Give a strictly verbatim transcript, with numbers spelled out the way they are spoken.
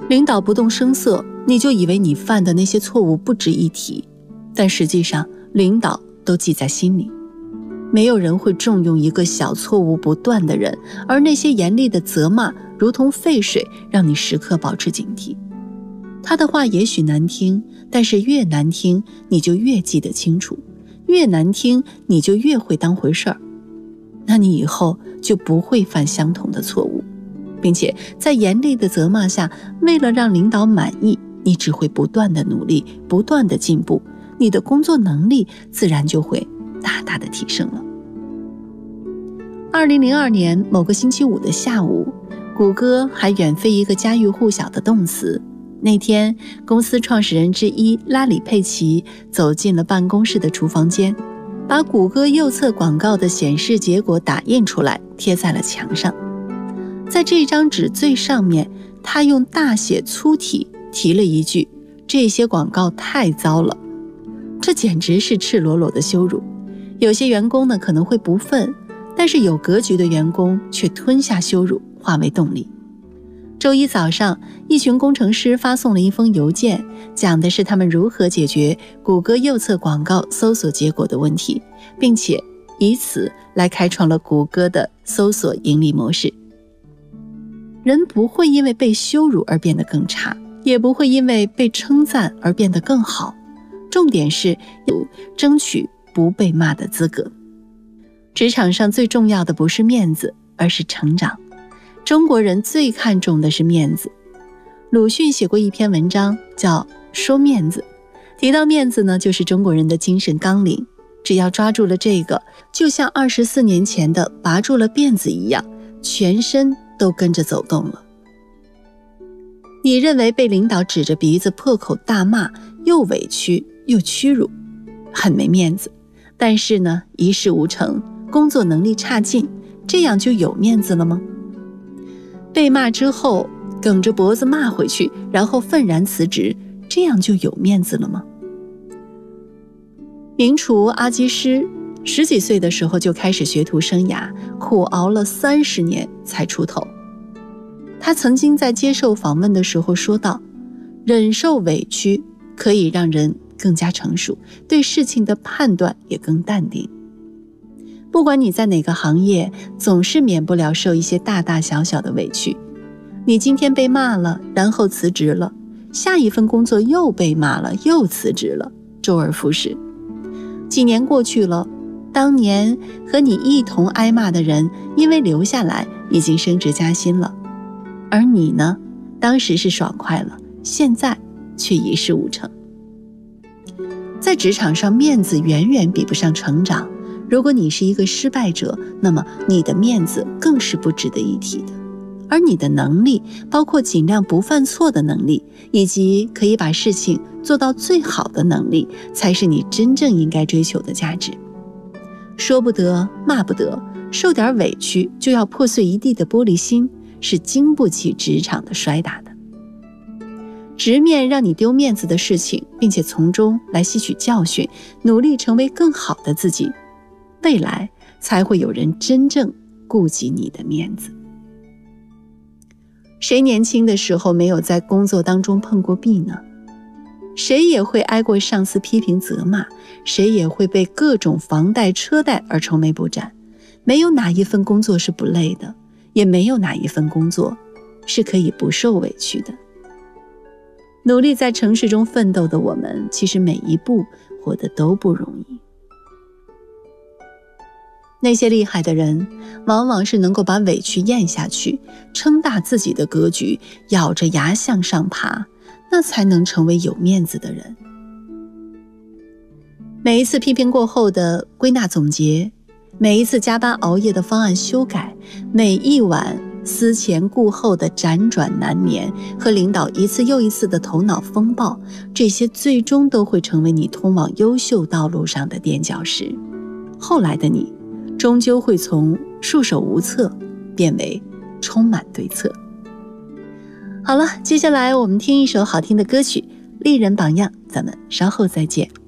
领导不动声色，你就以为你犯的那些错误不值一提，但实际上领导都记在心里。没有人会重用一个小错误不断的人，而那些严厉的责骂如同沸水，让你时刻保持警惕。他的话也许难听，但是越难听你就越记得清楚，越难听你就越会当回事儿，那你以后就不会犯相同的错误，并且在严厉的责骂下，为了让领导满意，你只会不断的努力，不断的进步，你的工作能力自然就会大大的提升了。二零零二年某个星期五的下午，谷歌还远非一个家喻户晓的动词。那天，公司创始人之一拉里·佩奇走进了办公室的厨房间，把谷歌右侧广告的显示结果打印出来，贴在了墙上。在这张纸最上面，他用大写粗体提了一句：这些广告太糟了。这简直是赤裸裸的羞辱。有些员工呢可能会不忿，但是有格局的员工却吞下羞辱，化为动力。周一早上，一群工程师发送了一封邮件，讲的是他们如何解决谷歌右侧广告搜索结果的问题，并且以此来开创了谷歌的搜索盈利模式。人不会因为被羞辱而变得更差，也不会因为被称赞而变得更好，重点是争取不被骂的资格。职场上最重要的不是面子，而是成长。中国人最看重的是面子。鲁迅写过一篇文章叫《说面子》，提到面子呢，就是中国人的精神纲领。只要抓住了这个，就像二十四年前的拔住了辫子一样，全身都跟着走动了。你认为被领导指着鼻子破口大骂，又委屈又屈辱，很没面子，但是呢，一事无成，工作能力差劲，这样就有面子了吗？被骂之后梗着脖子骂回去，然后愤然辞职，这样就有面子了吗？名厨阿基师十几岁的时候就开始学徒生涯，苦熬了三十年才出头。他曾经在接受访问的时候说道，忍受委屈可以让人更加成熟，对事情的判断也更淡定。不管你在哪个行业，总是免不了受一些大大小小的委屈。你今天被骂了，然后辞职了，下一份工作又被骂了，又辞职了，周而复始。几年过去了，当年和你一同挨骂的人，因为留下来，已经升职加薪了。而你呢，当时是爽快了，现在却一事无成。在职场上，面子远远比不上成长。如果你是一个失败者，那么你的面子更是不值得一提的。而你的能力，包括尽量不犯错的能力，以及可以把事情做到最好的能力，才是你真正应该追求的价值。说不得，骂不得，受点委屈就要破碎一地的玻璃心，是经不起职场的摔打的。直面让你丢面子的事情，并且从中来吸取教训，努力成为更好的自己，未来才会有人真正顾及你的面子。谁年轻的时候没有在工作当中碰过壁呢？谁也会挨过上司批评责骂，谁也会被各种房贷车贷而愁眉不展。没有哪一份工作是不累的，也没有哪一份工作是可以不受委屈的。努力在城市中奋斗的我们，其实每一步活得都不容易。那些厉害的人，往往是能够把委屈咽下去，撑大自己的格局，咬着牙向上爬，那才能成为有面子的人。每一次批评过后的归纳总结，每一次加班熬夜的方案修改，每一晚思前顾后的辗转难眠，和领导一次又一次的头脑风暴，这些最终都会成为你通往优秀道路上的垫脚石。后来的你，终究会从束手无策变为充满对策。好了，接下来我们听一首好听的歌曲《丽人榜样》，咱们稍后再见。